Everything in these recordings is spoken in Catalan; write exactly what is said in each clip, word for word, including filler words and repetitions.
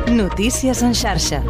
Notícies en xarxa.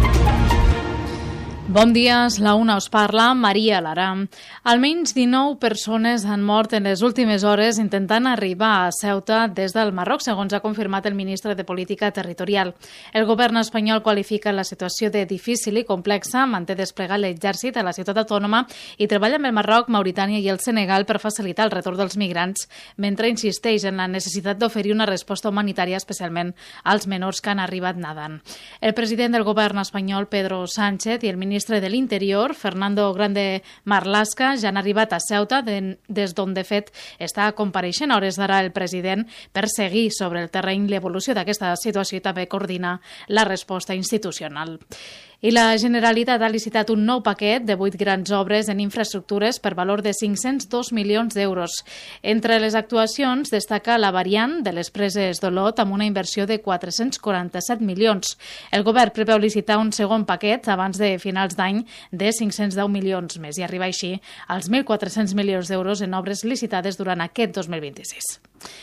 Bon dia, la una us parla, Maria Lara. Almenys dinou persones han mort en les últimes hores intentant arribar a Ceuta des del Marroc, segons ha confirmat el ministre de Política Territorial. El govern espanyol qualifica la situació de difícil i complexa, manté desplegat l'exèrcit a la ciutat autònoma i treballa amb el Marroc, Mauritània i el Senegal per facilitar el retorn dels migrants, mentre insisteix en la necessitat d'oferir una resposta humanitària, especialment als menors que han arribat nadant. El president del govern espanyol, Pedro Sánchez, i el ministre ministre de l'Interior, Fernando Grande Marlaska, ja han arribat a Ceuta, de, des d'on, de fet, està compareixent a hores d'ara el president per seguir sobre el terreny l'evolució d'aquesta situació i també coordinar la resposta institucional. I la Generalitat ha licitat un nou paquet de vuit grans obres en infraestructures per valor de cinc-cents dos milions d'euros. Entre les actuacions destaca la variant de les preses d'Olot amb una inversió de quatre-cents quaranta-set milions. El govern preveu licitar un segon paquet abans de finals d'any de cinc-cents deu milions més i arribar així als mil quatre-cents milions d'euros en obres licitades durant aquest dos mil vint-i-sis.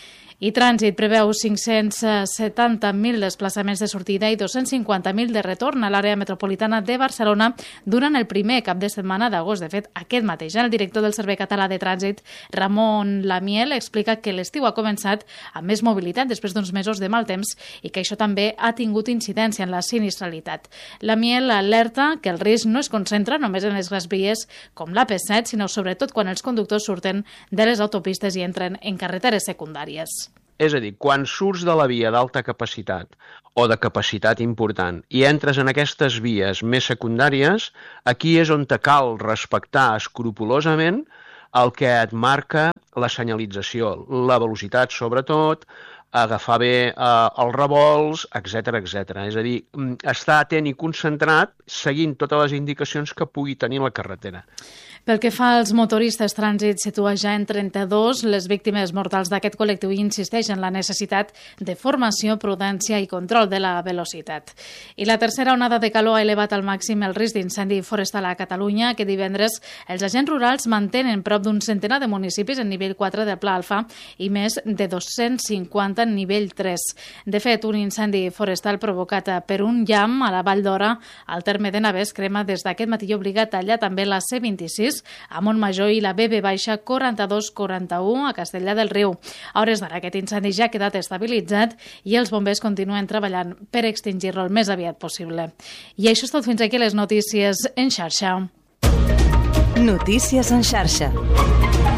I Trànsit preveu cinc-cents setanta mil desplaçaments de sortida i dos-cents cinquanta mil de retorn a l'àrea metropolitana de Barcelona durant el primer cap de setmana d'agost. De fet, aquest mateix any, el director del Servei Català de Trànsit, Ramon Lamiel, explica que l'estiu ha començat amb més mobilitat després d'uns mesos de mal temps i que això també ha tingut incidència en la sinistralitat. Lamiel alerta que el risc no es concentra només en les grans vies com l'A P set, sinó sobretot quan els conductors surten de les autopistes i entren en carreteres secundàries. És a dir, quan surts de la via d'alta capacitat o de capacitat important i entres en aquestes vies més secundàries, aquí és on te cal respectar escrupolosament el que et marca la senyalització, la velocitat sobretot, agafar bé eh, els revolts, etcètera, etcètera. És a dir, estar atent i concentrat seguint totes les indicacions que pugui tenir la carretera. Pel que fa als motoristes, Trànsit situa ja en trenta-dos les víctimes mortals d'aquest col·lectiu i insisteix en la necessitat de formació, prudència i control de la velocitat. I la tercera onada de calor ha elevat al màxim el risc d'incendi forestal a Catalunya. Aquest divendres els agents rurals mantenen prop d'un centenar de municipis en nivell quatre del Pla Alfa i més de dos-cents cinquanta en nivell tres. De fet, un incendi forestal provocat per un llamp a la Vall d'Ora, al terme de Navès, crema des d'aquest matí i obliga a tallar també la C vint-i-sis a Montmajor i la B B baixa quaranta-dos quaranta-u a Castellar del Riu. A hores d'ara aquest incendi ja ha quedat estabilitzat i els bombers continuen treballant per extingir-lo el més aviat possible. I això és tot fins aquí les notícies en xarxa. Notícies en xarxa.